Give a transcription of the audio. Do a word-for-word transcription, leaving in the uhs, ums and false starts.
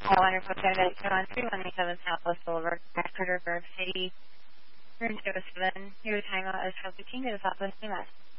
All wonderful Canada two one three one eight seven Southwest Boulevard, Carter, Berg City, room two oh seven. Your timeout is twelve fifteen to the Southwest U S.